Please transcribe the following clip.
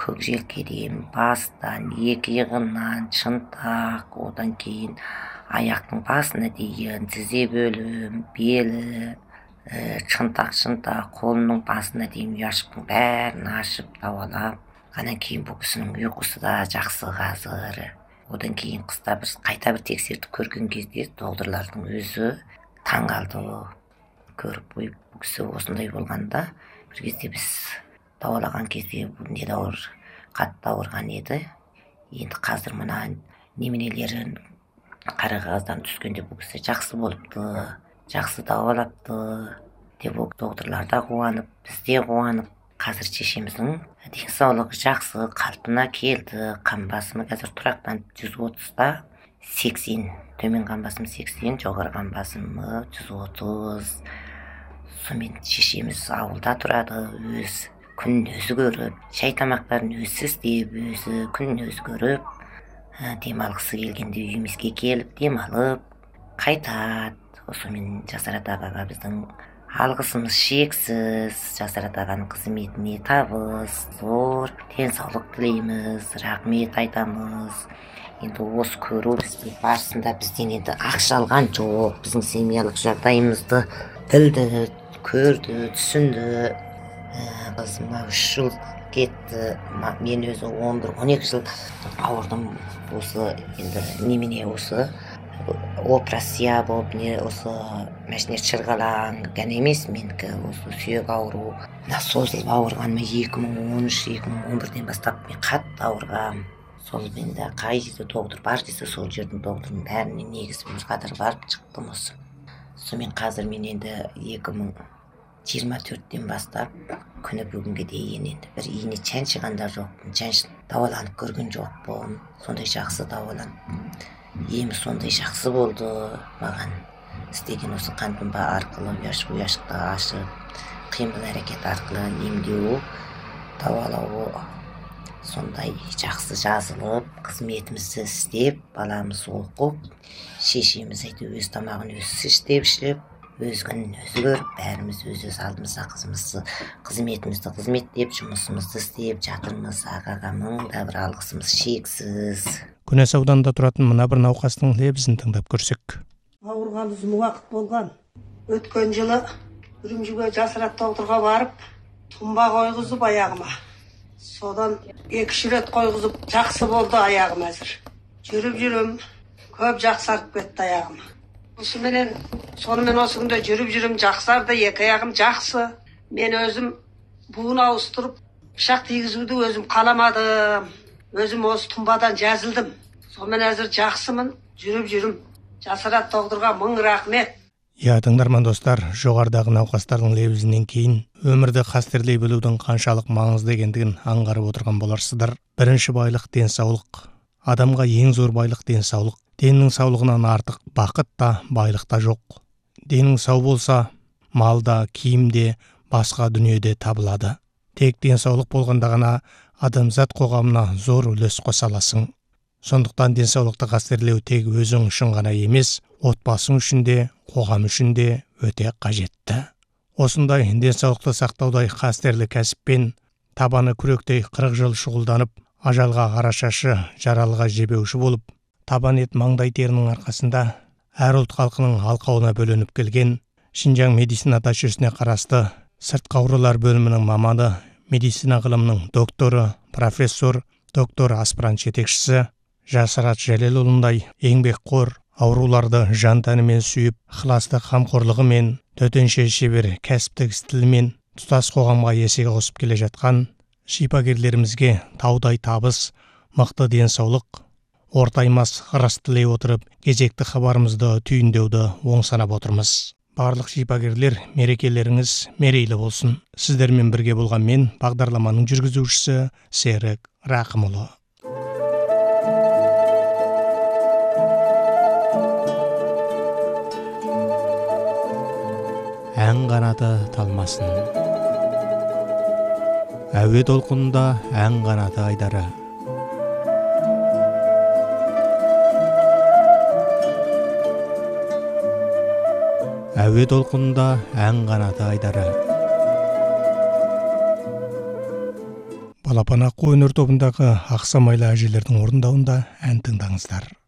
көк желкеден, бастан, екі иығынан, шынтақ, одан кейін аяқтың басына дейін, тізе бөлім, белі, шынтақ, қолының басына дейін ұяшықтың бәрін ашып, табалап, анан кейін бұл кісінің ұйқысы да жақсы қазір. Одан кейін қыста біз қайта бір тексертіп көрген кезде доғдырлардың өзі таң қалды. Көріп қойып, бұл кісі осындай болғанда, бір кезде біз давалаған кезде бұл недәуір қатты ауырған еді. Енді қазір мына неменелерін қара қағаздан түскенде бұл кісі жақсы болыпты, жақсы давалапты деп доғдырлар да қуанып, біз де қуанып, қазір шешеміздің денсаулығы жақсы, қалпына келді. Қан басымы қазір тұрақтан 130-та 80, төмен қан басым 80, жоғары қан басымы 130. Сонымен шешеміз ауылда тұрады, өз күнін өзі көріп, шай тамақтарын өзі істеп, өзі күнін өзі көріп, демалғысы келгенде үйімізге келіп демалып қайтады. Осымен Жасарат ағаға біздің алғысымыз шексіз. Жасарат ағаның қызметіне табыс, зор денсаулық тілейміз, рахмет айтамыз. Енді осы көру біздің барысында бізден енді ақша алған жоқ, біздің семьялық жағдайымызды білді, көрді, түсінді. Қызыма 3 жыл кетті, мен өзі 11-12 жыл ауырдым. Осы енді немене осы операция болып, не осы мәшіне шырғалаң ғана емес, менікі осы сүйек ауру. Созылып ауырғаныма 2013-2011-ден бастап мен қатты ауырғам. Сол енді қай жерде доғдыр бар десе, сол жердің доғдырының бәріне негізі бір қатар барып шықтым осы. Сонымен қазір мен енді 2024-ден бастап күні бүгінге дейін енді бір ине чаншыған да жоқпын, даваланып көрген жоқпын. Сондай жақсы даваланып, емі сондай жақсы болды маған. Істеген осы қан помпа арқылы ұяшықты ашып, қимыл әрекет арқылы емдеу, давалауы сондай жақсы жазылып, қызметімізді істеп, баламыз оқып, шешеміз өз тамағын өзі істеп, өз күнін өзі көріп, бәріміз өз алдымызда қызметімізді қызметтеп, жұмысымызды істеп жатырмыз. Ағаға мың да бір алғысымыз шексіз. Күнес ауданында тұратын мына бір науқастың лебізін тыңдап көрсек. Ауырған ұзын уақыт болған. Өткен жылы Үрімжіге Жасарат доғдырға барып, тұнба қойғызып аяғыма. Содан 2 рет қойғызып, жақсы болды аяғым әзір. Жүріп, көп жақсарып кетті аяғым. Сонымен осы күнде жүріп, жақсарды, 2 аяғым жақсы. Мен өзім буын ауыстырып, пышақ тигізуді өзім қаламадым. Өзім осы тұнбадан жазылдым. Сонымен әзір жақсымын, жүріп. Жасарат доғдырға мың рахмет. Тыңдарман достар, жоғарыдағы науқастардың лебізінен кейін өмірді қастерлей білудің қаншалық маңызды екендігін аңғарып отырған боларсыздар. Бірінші байлық денсаулық. Адамға ең зор байлық денсаулық. Деннің саулығынан артық бақыт та, байлық та жоқ. Денің сау болса, малда, киімде, басқа дүниеде табылады. Тек денсаулық болғанда ғана адамзат қоғамына зор үлес қоса аласың. Сондықтан денсаулықты қастерлеу тек өзің үшін ғана емес, отбасың үшін де, қоғам үшін де өте қажетті. Осындай денсаулықты сақтаудай қастерлі кәсіппен табаны күректей 40 жыл шұғылданып, ажалға қарашашы, жаралыға жебеуші болып, табан ет маңдай терінің арқасында әр ұлт халқының алқауына бөленіп келген Шинжаң медицина жүйесіне қарасты сыртқы аурулар бөлімінің маманы, медицина ғылымының докторы, профессор, доктор аспирант жетекшісі Жасарат Жәлелұлындай еңбекқор, ауруларды жан-тәнімен сүйіп, ықыласты қамқорлығымен, төтенше шебер кәсіптік стилімен тұтас қоғамға есеге қосып келе жатқан шипагерлерімізге таудай табыс, мықты денсаулық, ортаймас ырыс тілей отырып, кезекті хабарымызды түйіндеуді оң санап отырмыз. Барлық шипагерлер, мерекелеріңіз мерейлі болсын. Сіздермен бірге болған мен, бағдарламаның жүргізушісі Серік Рақымұлы. Ән қанаты талмасын. Әуе толқынында ән қанаты айдары. Әуе толқынында ән қанаты айдары. балапан аққу өнер тобындағы ақсамайлы әжелердің орындауында ән тыңдаңыздар.